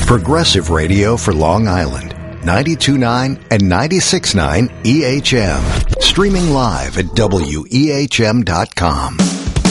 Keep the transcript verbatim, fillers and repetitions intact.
Progressive Radio for Long Island, ninety-two point nine and ninety-six point nine E H M. Streaming live at W E H M dot com.